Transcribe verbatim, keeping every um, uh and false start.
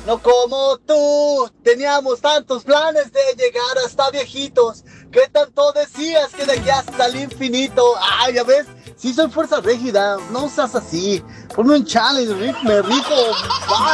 No como tú, teníamos tantos planes de llegar hasta viejitos. ¿Qué tanto decías que de aquí hasta el infinito? Ah, ya ves, sí soy fuerza rígida, no seas así. Ponme un challenge, ri- me rifo. Va.